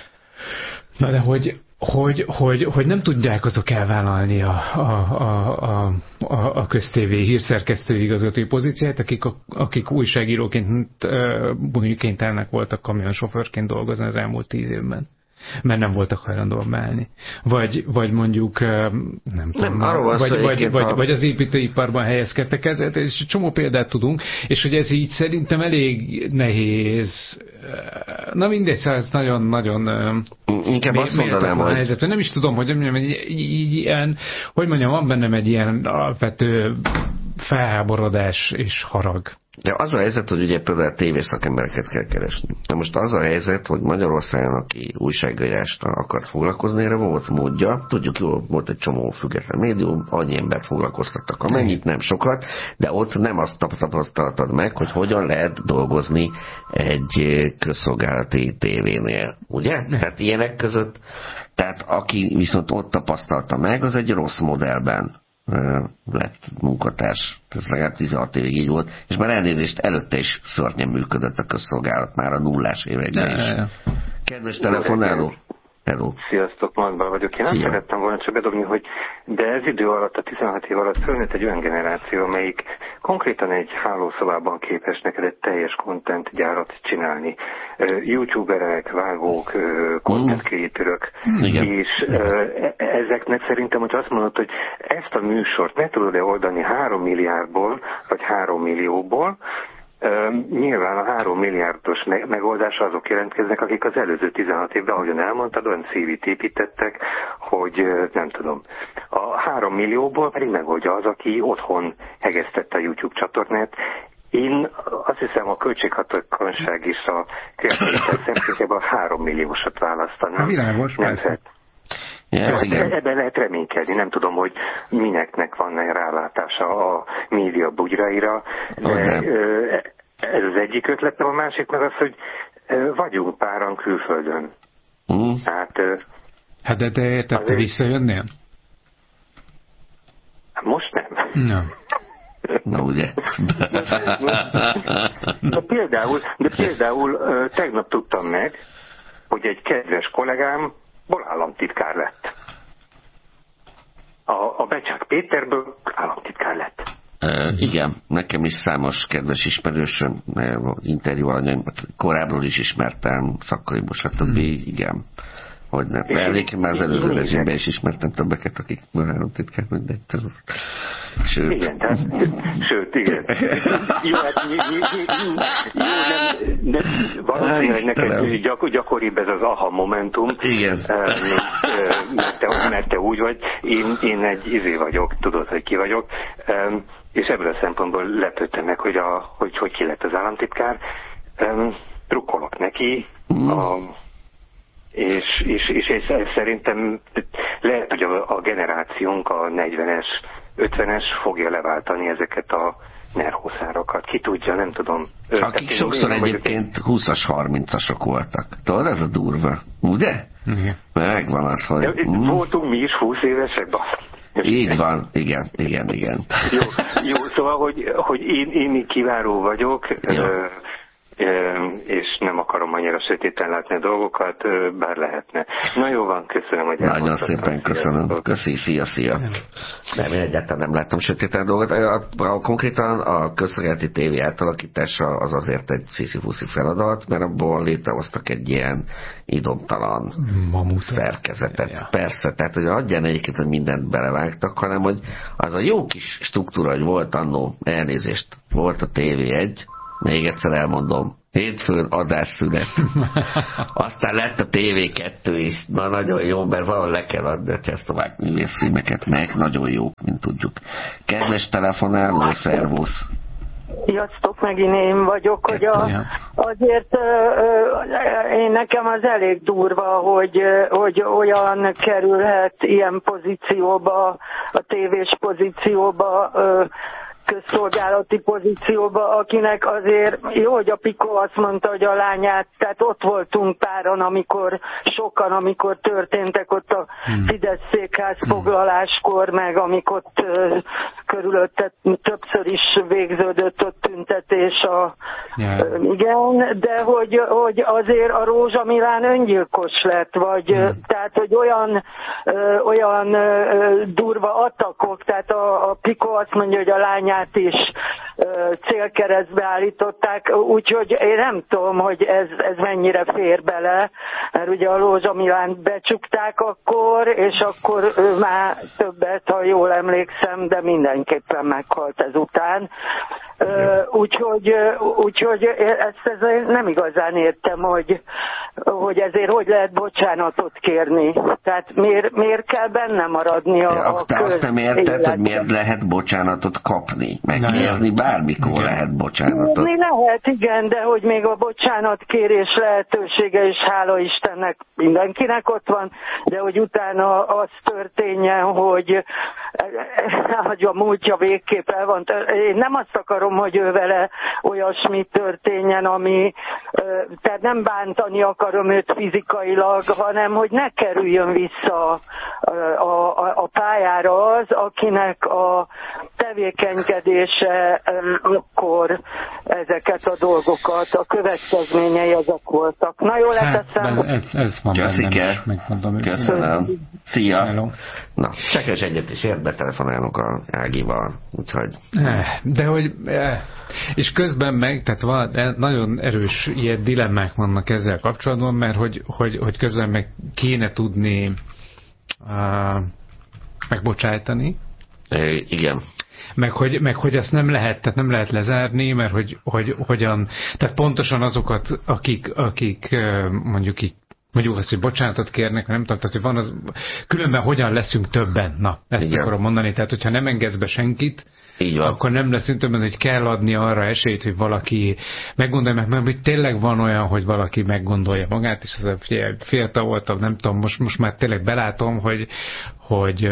Na de hogy Hogy, hogy, hogy nem tudják azok elvállalni a, a, a, a, a köztévé hírszerkesztői igazgatói pozíciát, akik, akik újságíróként mondjuk kénytelenek voltak kamionsofőrként dolgozni az elmúlt tíz évben. Mert nem voltak hajlandóak beállni. Vagy, vagy mondjuk nem tudom, nem, vagy, vagy, vagy, vagy, a... vagy az építőiparban helyezkedtek ezzel, és csomó példát tudunk, és hogy ez így szerintem elég nehéz. Na mindegy, szóval ez nagyon-nagyon inkább azt mondanám, hogy... helyzet. Nem is tudom, hogy mondjam, így ilyen, hogy mondjam, van bennem egy ilyen alapvető felháborodás és harag. De az a helyzet, hogy ugye például a tévészakembereket kell keresni. De most az a helyzet, hogy Magyarországon, aki újságírást akart foglalkozni, erre volt módja. Tudjuk jól, volt egy csomó független médium, annyi embert foglalkoztattak, amennyit, nem sokat, de ott nem azt tapasztaltad meg, hogy hogyan lehet dolgozni egy közszolgálati tévénél. Ugye? Tehát ilyenek között, tehát aki viszont ott tapasztalta meg, az egy rossz modellben lett munkatárs. Ez legalább tizenhat évig így volt, és már elnézést előtte is szörnyen működött a közszolgálat, már a nullás években is. Kedves telefonáló! Hello. Sziasztok, Magdal vagyok. Én nem Szia. szerettem volna csak bedobni, hogy de ez idő alatt, a tizenhat év alatt fölnőtt egy olyan generáció, amelyik konkrétan egy hálószobában képes neked egy teljes content gyárat csinálni. YouTuberek, vágók, content creatorök, Igen. és ezeknek szerintem, hogy azt mondod, hogy ezt a műsort meg tudod-e oldani három milliárdból, vagy három millióból, Uh, nyilván a három milliárdos me- megoldásra azok jelentkeznek, akik az előző tizenhat évben, ahogyan elmondtad, olyan cé vét építettek, hogy uh, nem tudom. A három millióból pedig megoldja az, aki otthon hegesztette a YouTube csatornát. Én azt hiszem, a költséghatékonyság és a kreativitás szempontjából a három milliósat választanám. Világos, persze. Ja, ebben lehet reménykedni, nem tudom, hogy mineknek van rálátása a média bugyraira, de ez az egyik ötletem, a másik meg az, hogy vagyunk páran külföldön. Mm. Hát, hát de te érted, te visszajönnél? Most nem. No. Na ugye. de például, de például tegnap tudtam meg, hogy egy kedves kollégám ból államtitkár lett. A, a Becsák Péterből államtitkár lett. Uh, igen, nekem is számos kedves ismerősöm, interjú alanyom, korábbról is ismertem, szakaiból, stb. Hmm. Igen. hogy nem. Emlékszem, már az előző rezsimben is ismertem többeket, akik három titkát mindegy. Sőt. Igen, tehát, sőt, igen. Jó, hát jó, nem, nem, valószínűleg neked gyakor, gyakoribb ez az aha momentum. Igen. Mert te, mert te úgy vagy, én, én egy izé vagyok, tudod, hogy ki vagyok, és ebből a szempontból lepődtem meg, hogy, a, hogy, hogy ki lett az államtitkár. Drukkolok neki, mm. a, és, és, és, és szerintem lehet, hogy a, a generációnk, a negyvenes, ötvenes fogja leváltani ezeket a nerhószárokat. Ki tudja, nem tudom. Akik én, sokszor én egyébként húszas, harmincasok voltak. Tudod, ez a durva. Ugye? Igen. Megvan az, hogy... Mm. Voltunk mi is húsz évesek, basz. Így van, igen, igen, igen. Jó, jó szóval, hogy, hogy én, én kiváló vagyok, ö, és nem akarom annyira sötéten látni a dolgokat, bár lehetne. Na jó van, köszönöm, hogy elmondtad. Nagyon szépen köszönöm. Köszi, szia, szia. Nem, én egyáltalán nem láttam sötéten a dolgot. A, a, konkrétan a közszolgálati tévé átalakítása az azért egy sziszi-fuszi feladat, mert abból létrehoztak egy ilyen idomtalan Mamutat. szerkezetet. Ja. Persze, tehát hogy adján egyébként, hogy mindent belevágtak, hanem hogy az a jó kis struktúra, hogy volt annó, elnézést, volt a té vé egy, még egyszer elmondom, hétfőn adásszünet. Aztán lett a té vé kettő is. Na, nagyon jó, mert valahol le kell adni a Csehszlovák művészfilmeket, meg nagyon jó, mint tudjuk. Kedves telefonáló, szervusz! Sziasztok, megint én vagyok, hogy a, azért én nekem az elég durva, hogy, hogy olyan kerülhet ilyen pozícióba, a tévés pozícióba, közszolgálati pozícióba, akinek azért jó, hogy a Piko azt mondta, hogy a lányát, tehát ott voltunk páran, amikor sokan, amikor történtek ott a Fidesz székház foglaláskor, meg amikor ott körülötte többször is végződött ott tüntetés a yeah. igen, de hogy, hogy azért a Rózsa Milán öngyilkos lett, vagy mm. tehát, hogy olyan olyan durva attakok, tehát a, a Piko azt mondja, hogy a lányát is célkeresztbe állították, úgyhogy én nem tudom, hogy ez, ez mennyire fér bele, mert ugye a Rózsa Milánt becsukták akkor, és akkor ő már többet, ha jól emlékszem, de mindenképpen meghalt ezután. Úgyhogy, úgyhogy ezt, ezt nem igazán értem, hogy, hogy ezért hogy lehet bocsánatot kérni. Tehát miért, miért kell benne maradni a, a Te azt nem érted, hogy miért lehet bocsánatot kapni? Megkérni bármikor igen. lehet bocsánatot. Mi lehet, igen, de hogy még a bocsánatkérés lehetősége is, hála Istennek, mindenkinek ott van, de hogy utána az történjen, hogy, hogy a múltja végképp el van. Én nem azt akarom, hogy ő vele olyasmi történjen, ami, tehát nem bántani akarom őt fizikailag, hanem hogy ne kerüljön vissza a, a, a pályára az, akinek a tevékenykedése akkor ezeket a dolgokat, a következményei azok voltak. Na jól leteszem? Hát, ez, ez van Köszike. Megmondom. Köszönöm. Szia. Hello. Na, sekes egyet is ért, betelefonálunk a Ágival, úgyhogy... De hogy... És közben meg, tehát van, nagyon erős ilyen dilemmák vannak ezzel kapcsolatban, mert hogy, hogy, hogy közben meg kéne tudni uh, megbocsájtani. É, igen. Meg hogy, meg hogy ezt nem lehet, tehát nem lehet lezárni, mert hogy, hogy hogyan, tehát pontosan azokat, akik, akik mondjuk így, mondjuk azt, hogy bocsánatot kérnek, nem tudom, tehát hogy van az, különben hogyan leszünk többen, na, ezt igen. akarom mondani, tehát hogyha nem engedsz be senkit, akkor nem leszünk többen, hogy kell adni arra esélyt, hogy valaki meggondolja meg, mert hogy tényleg van olyan, hogy valaki meggondolja magát, és az fiatal voltam, nem tudom, most, most már tényleg belátom, hogy, hogy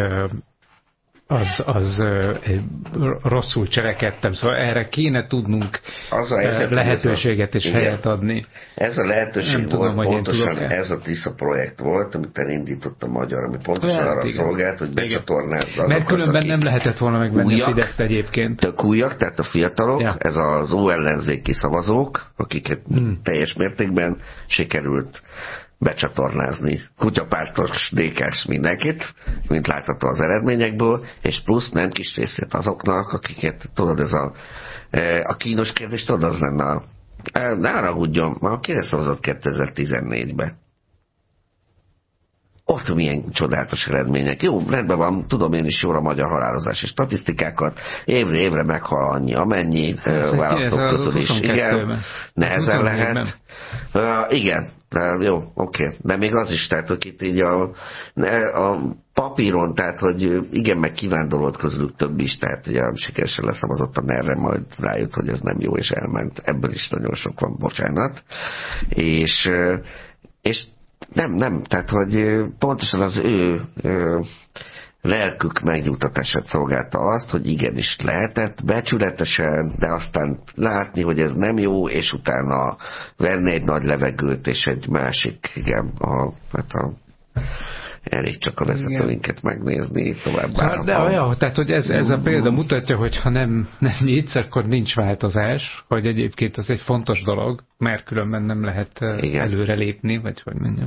az, az rosszul cselekedtem, szóval erre kéne tudnunk az a helyzet, lehetőséget és helyet adni. Ez a lehetőség nem volt, tudom, pontosan ez a Tisza projekt volt, amit elindított a magyar, ami pontosan hát, arra igen. szolgált, hogy becsatornázza azokat, mert különben nem lehetett volna megvenni a Fideszt egyébként. Tök újak, tehát a fiatalok, ja. ez az ó-ellenzéki szavazók, akiket hmm. teljes mértékben sikerült becsatornázni kutyapártos, dé ká-s mindenkit, mint látható az eredményekből, és plusz nem kis részét azoknak, akiket, tudod, ez a, a kínos kérdés, tudod, az lenne a, ne haragudjon, ma kire szavazott kétezer-tizennégyben? ott milyen csodálatos eredmények. Jó, rendben van, tudom én is jól a magyar halálozási statisztikákat, évre évre meghal annyi, amennyi uh, választók közül is. Igen, nehezen lehet. Uh, igen, uh, jó, oké. Okay. De még az is, tehát, hogy itt így a, a papíron, tehát, hogy igen, meg kivándorolt közülük több is, tehát ugye sikeresen leszavazottan erre, majd rájött, hogy ez nem jó, és elment. Ebből is nagyon sok van, bocsánat. És, és nem, nem, tehát, hogy pontosan az ő, ő lelkük megnyugtatását szolgálta azt, hogy igenis lehetett becsületesen, de aztán látni, hogy ez nem jó, és utána venni egy nagy levegőt, és egy másik, igen, a, hát a elég csak a vezetőinket megnézni, tovább hát, de olyan, tehát hogy ez, ez a példa mutatja, hogy ha nem, nem nyitsz, akkor nincs változás, hogy egyébként ez egy fontos dolog, mert különben nem lehet igen. előrelépni, vagy hogy mondjam.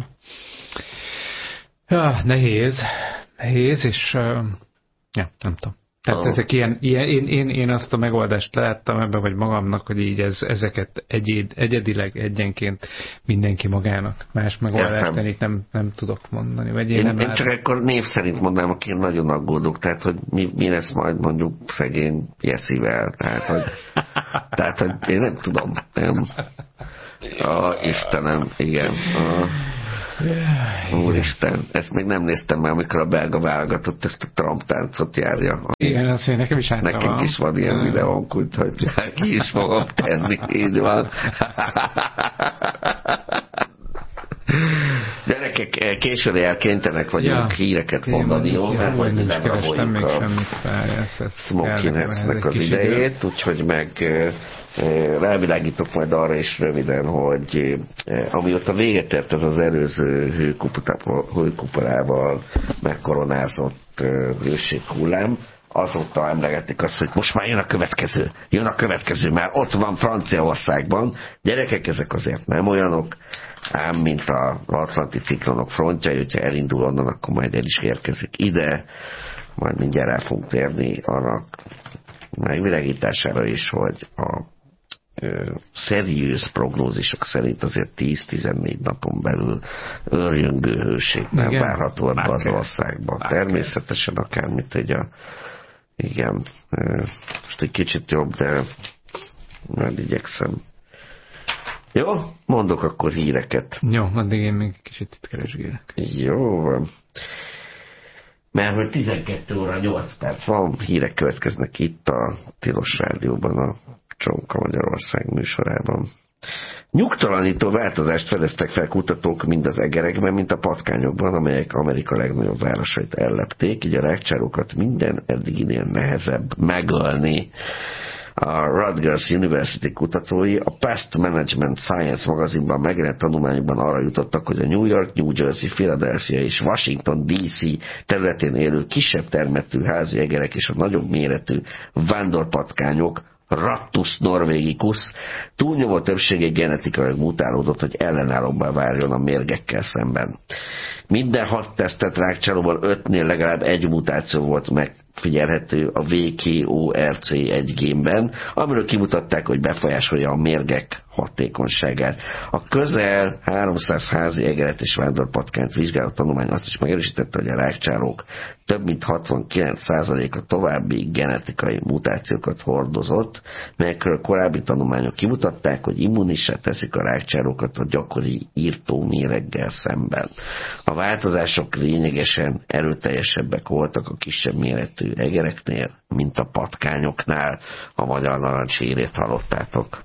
Ja, nehéz, nehéz, és uh, ja, nem tudom. Tehát oh. ezek ilyen, ilyen én, én, én azt a megoldást láttam ebben, vagy magamnak, hogy így ez, ezeket egyed, egyedileg, egyenként mindenki magának. Más megoldást én nem, nem tudok mondani. Vagy én én, nem én csak akkor név szerint mondanám, aki én nagyon aggódok, tehát hogy mi, mi lesz majd mondjuk szegény Jesszivel. Tehát, hogy, tehát, hogy én nem tudom. Nem. A, Istenem, igen. A, Úristen, ezt még nem néztem már, amikor a belga válogatott ezt a Trump táncot járja. Igen, azt mondja, nekem is hátra Nekünk van. is van ilyen videónk, úgyhogy ki is fogom tenni, így van. Gyerekek, későn elkénytelenek vagyunk ja, híreket mondani, jó? Mert hogy nem raboljuk a Smokinheadsnek az idejét, úgyhogy meg rávilágítok majd arra is röviden, hogy amióta véget ért ez az előző hőkuporával megkoronázott hőséghullám, azóta emlegetik azt, hogy most már jön a következő, jön a következő, már ott van Franciaországban. Gyerekek, ezek azért nem olyanok, ám mint az atlanti ciklonok frontja, hogyha elindul onnan, akkor majd el is érkezik ide, majd mindjárt el fogunk térni annak megvilágítására is, hogy a szeriős prognózisok szerint azért tíz-tizennégy napon belül őrjöngő hőség nem igen, várható ebbe az országban. Természetesen akármit egy a igen, most egy kicsit jobb, de majd igyekszem. Jó, mondok akkor híreket. Jó, addig én még kicsit itt keresgélek. Jó van. Mert hogy tizenkét óra nyolc perc van, hírek következnek itt a Tilos Rádióban, a Csonka Magyarország műsorában. Nyugtalanító változást fedeztek fel kutatók mind az egerekben, mint a patkányokban, amelyek Amerika legnagyobb városait ellepték, így a rákcsárókat minden eddiginél nehezebb megölni. A Rutgers University kutatói a Pest Management Science magazinban megjelent tanulmányokban arra jutottak, hogy a New York, New Jersey, Philadelphia és Washington dé cé területén élő kisebb termetű házi egerek és a nagyobb méretű vándorpatkányok, Rattus norvegicus, túlnyomó többsége genetikailag mutálódott, hogy ellenállóbbá váljon a mérgekkel szemben. Minden hat tesztelt rákcsálóban ötnél legalább egy mutáció volt megfigyelhető a vé ká o er cé egy génben, amiről kimutatták, hogy befolyásolja a mérgek hatékonyságát. A közel háromszáz házi egeret és vándorpatkányt vizsgáló tanulmány azt is megerősítette, hogy a rákcsálók több mint hatvankilenc százaléka további genetikai mutációkat hordozott, melyekről korábbi tanulmányok kimutatták, hogy immunissá teszik a rákcsálókat a gyakori írtó méreggel szemben. A változások lényegesen erőteljesebbek voltak a kisebb méretű egereknél, mint a patkányoknál. A magyar narancshírét hallottátok.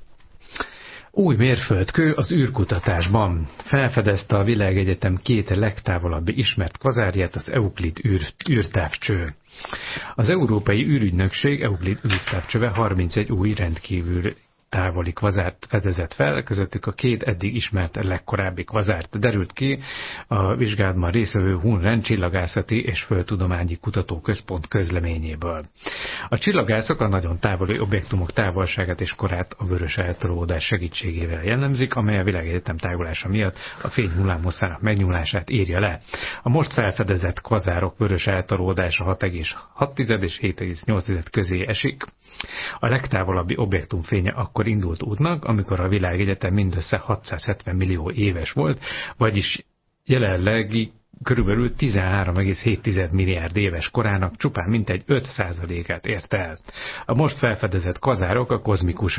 Új mérföldkő az űrkutatásban. Felfedezte a világegyetem két legtávolabbi ismert kvazárját, az Euklid űr, űrtávcső. Az Európai űrügynökség Euklid űrtávcsöve harmincegy új rendkívül távoli kvazárt fedezett fel, közöttük a két eddig ismert legkorábbi kvazárt derült ki a vizsgálatban résztvevő Hunren Csillagászati és Földtudományi Kutatóközpont közleményéből. A csillagászok a nagyon távoli objektumok távolságát és korát a vörös eltolódás segítségével jellemzik, amely a világegyetem tágulása miatt a fény hullámhosszának megnyúlását írja le. A most felfedezett kvazárok vörös eltolódása hat egész hat és hét egész nyolc közé esik. A legtávolabbi objektum fénye akkor indult útnak, amikor a világegyetem mindössze hatszázhetven millió éves volt, vagyis jelenlegi körülbelül tizenhárom egész hét milliárd éves korának csupán mintegy öt százalékát ért el. A most felfedezett kazárok a kozmikus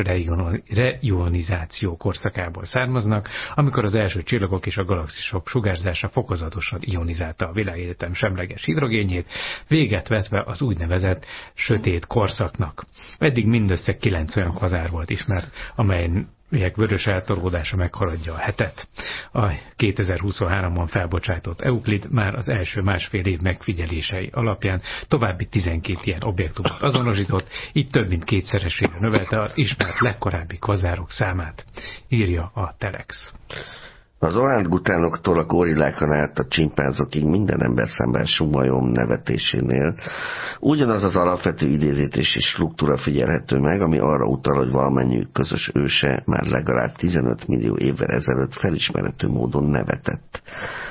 reionizáció korszakából származnak, amikor az első csillagok és a galaxisok sugárzása fokozatosan ionizálta a világegyetem semleges hidrogénjét, véget vetve az úgynevezett sötét korszaknak. Eddig mindössze kilenc olyan kazár volt ismert, amely melyek vörös eltorgódása meghaladja a hetet. A kétezer-huszonháromban felbocsátott Euclid már az első másfél év megfigyelései alapján további tizenkét ilyen objektumot azonosított, így több mint kétszeresére növelte az ismert legkorábbi kvazárok számát, írja a Telex. Az orángutánoktól a gorillákon át a csimpánzokig minden ember szemben sumajom nevetésénél ugyanaz az alapvető idézítési struktúra figyelhető meg, ami arra utal, hogy valamennyiük közös őse már legalább tizenöt millió évvel ezelőtt felismerhető módon nevetett.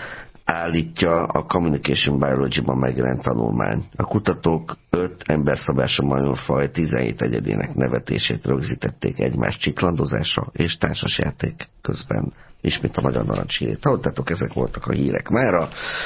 Állítja a Communication Biology-ban megjelent tanulmány. A kutatók öt emberszabású majomfaj tizenhét egyedének nevetését rögzítették egymás csiklandozása és társasjáték közben. Ismét a Magyar Narancshírét. Hallottátok, ezek voltak a hírek mára.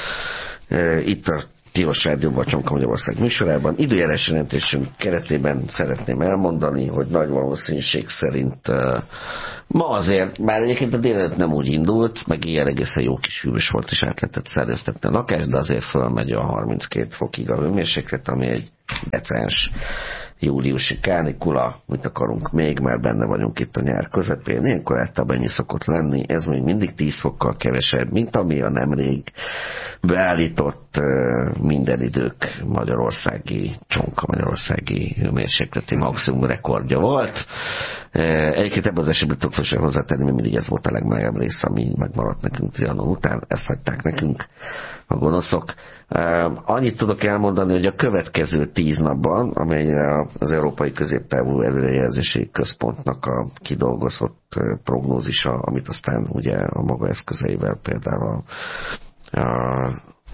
E, itt a Tilos Rádióban, Csonka Magyarország műsorában. Időjárás jelentésünk keretében szeretném elmondani, hogy nagy valószínűség szerint uh, ma azért, már egyébként a délelőtt nem úgy indult, meg ilyen egészen jó kis hűvös volt, és át lehetett szereztetni a lakást, de azért fölmegy a harminckét fokig a hőmérséklet, ami egy decens júliusi kánikula, mit akarunk még, mert benne vagyunk itt a nyár közepén, ilyenkor általában ennyi szokott lenni, ez még mindig tíz fokkal kevesebb, mint ami a nemrég beállított uh, minden idők magyarországi, Csonka magyarországi hőmérsékleti maximum rekordja volt. Uh, egyébként ebben az esetben tudok fel hozzátenni, mert mindig ez volt a legmelegebb rész, ami megmaradt nekünk Trianon után, ezt hagyták nekünk a gonoszok. Uh, annyit tudok elmondani, hogy a következő tíz napban, amelyre az Európai Középtávú Előrejelzési Központnak a kidolgozott uh, prognózisa, amit aztán ugye a maga eszközeivel például a, a,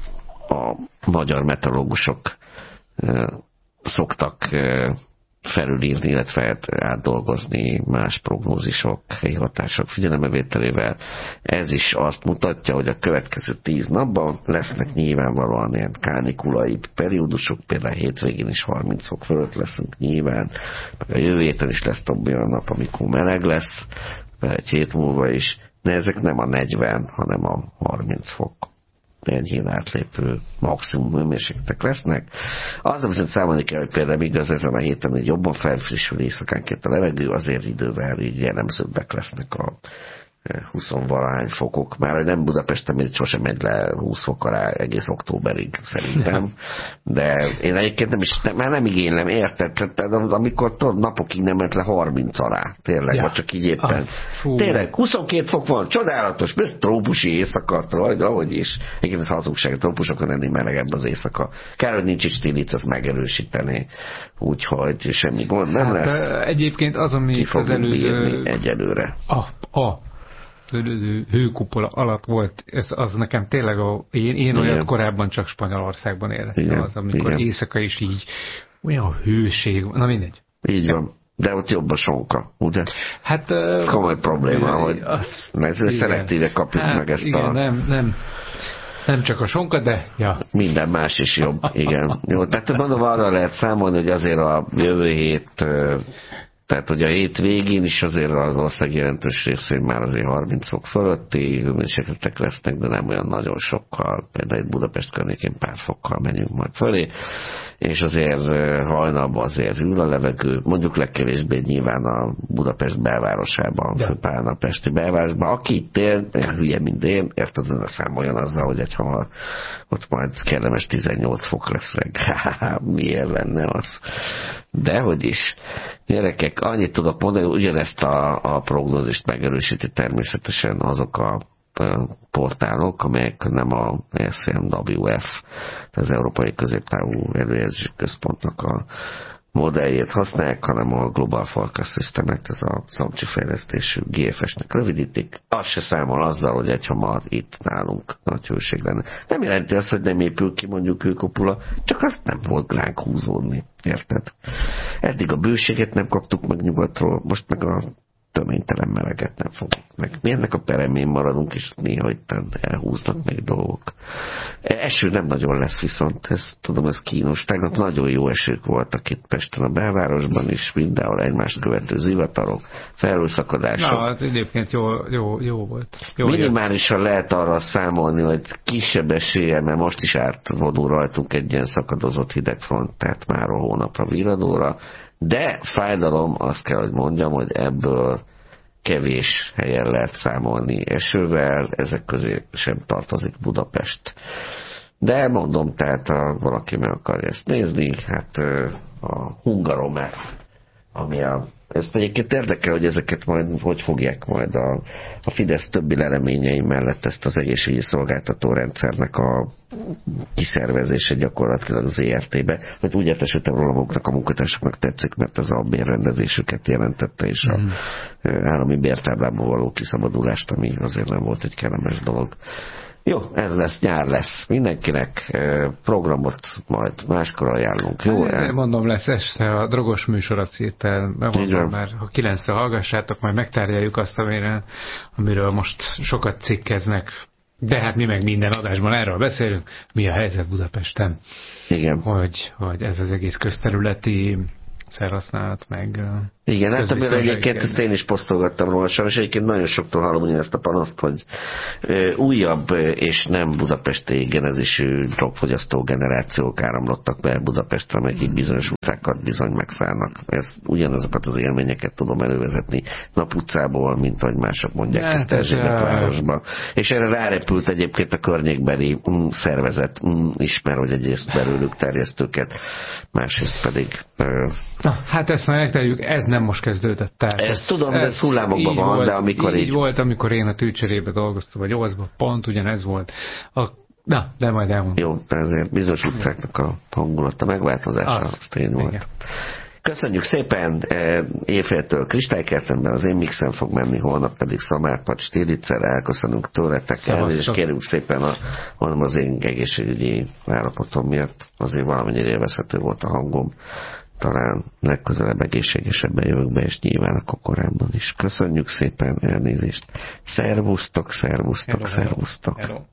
a magyar meteorológusok uh, szoktak uh, felülírni, illetve átdolgozni más prognózisok, helyi hatások figyelembevételével. Ez is azt mutatja, hogy a következő tíz napban lesznek nyilvánvalóan ilyen kánikulaibb periódusok, például hétvégén is harminc fok fölött leszünk nyilván, meg a jövő héten is lesz több olyan nap, amikor meleg lesz, egy hét múlva is, de ezek nem a negyven, hanem a harminc fok enyhén átlépő maximum hőmérsékletek lesznek. Azzal viszont számolni kell, hogy például igaz ezen a héten, hogy jobban felfrissül éjszakánként a levegő, azért idővel így jellemzőbbek lesznek a húsz-valahány fokok. Már hogy nem Budapesten, mert sosem megy le húsz fok alá egész októberig szerintem. De én egyébként nem is, nem, már nem igénylem, érted? Tehát, amikor tudod, napokig nem ment le harminc alá. Tényleg, ja. Vagy csak így éppen. Ah, tényleg, huszonkét fok van, csodálatos, ez trópusi éjszaka, de ahogy is. Egyébként ez hazugság, trópusokon lenni melegebb az éjszaka. Kár, hogy nincs itt stílic, az megerősíteni. Úgyhogy semmi gond nem hát, lesz. Egyébként az, ami az előző... egyelőre. A, a hőkupola alatt volt, ez, az nekem tényleg a, én, én olyat korábban csak Spanyolországban éltem, az, amikor igen. Éjszaka is így olyan hőség, na mindegy. Így ja. Van, de ott jobb a sonka, ugye? Hát ez uh, komoly probléma, ő, hogy ezzel szelektíve kapjuk hát, meg ezt igen, a... nem, nem. Nem csak a sonka, de ja. Minden más is jobb, igen. Jó, tehát mondom, arra lehet számolni, hogy azért a jövő hét... Tehát, hogy a hét végén is azért az ország jelentős részén már azért harminc fok fölötti hőmérsékletek lesznek, de nem olyan nagyon sokkal, például itt Budapest környékén pár fokkal menjünk majd fölé, és azért hajnalban azért hűl a levegő, mondjuk legkevésbé nyilván a Budapest belvárosában, ja. Pár napesti belvárosban, aki itt él, olyan hülye, mint én, érted, ne számoljon azzal, hogy egy hamar ott majd kellemes tizennyolc fok lesz reggel. Miért lenne az? Dehogy is. Gyerekek, annyit tudok mondani, hogy ugyanezt a, a prognózist megerősíti természetesen azok a portálok, amelyek nem a es em dupla vé ef, az Európai Középtávú Előrejelzési Központnak a modelljét használják, hanem a Global Forecast Systemet, ez a szamcsi fejlesztésű gé ef es-nek rövidítik. Az se számol azzal, hogy egyhamar itt nálunk nagy hőség lenne. Nem jelenti azt, hogy nem épül ki mondjuk hőkupula, csak azt nem volt ránk húzódni. Érted? Eddig a bőséget nem kaptuk meg nyugatról, most meg a töménytelen meleget nem fogunk meg. Mi ennek a peremén maradunk, és néha itt elhúznak meg dolgok. Eső nem nagyon lesz viszont, ez, tudom, ez kínos. Tegnap nagyon jó esők voltak itt Pesten, a belvárosban is, mindenhol egymást követő zivatarok, felhőszakadások. Na, hát egyébként jó, jó, jó volt. Jó minimálisan jött. Lehet arra számolni, hogy kisebb esélye, mert most is átvodul rajtunk egy ilyen szakadozott hidegfront, tehát már a hónapra viradóra, de fájdalom, azt kell, hogy mondjam, hogy ebből kevés helyen lehet számolni esővel, ezek közé sem tartozik Budapest. De mondom, tehát ha valaki meg akarja ezt nézni, hát a Hungaromer, ami a ezt egyébként érdekel, hogy ezeket majd hogy fogják majd a, a Fidesz többi lereményei mellett ezt az egészségügyi szolgáltató rendszernek a kiszervezése gyakorlatilag az zé er té-be, hogy úgy értesültem róla maguknak a munkatársaknak tetszik, mert ez a bérrendezésüket jelentette, és a mm. állami bértáblából való kiszabadulást, ami azért nem volt egy kellemes dolog. Jó, ez lesz, nyár lesz. Mindenkinek programot majd máskor ajánlunk. Jó? El... Mondom, lesz este a drogos műsor, azt írtál, megmondom már, ha kilencre hallgassátok, majd megtárgyaljuk azt, amire, amiről most sokat cikkeznek. De hát mi meg minden adásban erről beszélünk, mi a helyzet Budapesten. Igen. Hogy, hogy ez az egész közterületi szerhasználat, meg... Igen, hát amire egyébként ezt én is posztolgattam róla, és egyébként nagyon soktól hallom ezt a panaszt, hogy ö, újabb és nem budapesti genezésű drogfogyasztó generációk áramlottak be Budapestre, amelyek így bizonyos utcákat bizony megszállnak. Ez ugyanazokat az élményeket tudom elővezetni Nap utcából, mint ahogy mások mondják ja, ezt Erzsébet városba. És erre rárepült egyébként a környékbeli mm, szervezet mm, ismer, hogy egyrészt belőlük terjesztőket, másrészt pedig... Ö, Na, hát ezt már megteljük, ez nem most kezdődött. Tehát ezt ez, tudom, ez, de ez hullámokban van, volt, de amikor így... így volt, amikor én a tűcserébe dolgoztam, vagy nyolcban, pont ugyanez volt. A... Na, de majd elmondom. Jó, de ezért bizonyos utcáknak a hangulata megváltozása, az, az tény volt. Igen. Köszönjük szépen, éjféltől Kristálykertemben az én mixen fog menni, holnap pedig Szamárpad Stíliccel, elköszönünk tőletek, elnézést kérünk szépen a, hanem az én egészségügyi állapotom miatt, azért valamennyire élvezhető volt a hangom. Talán legközelebb egészségesebben jövök be, és nyilván akkor korábban is. Köszönjük szépen, elnézést. Szervusztok, szervusztok, hello, szervusztok. Hello.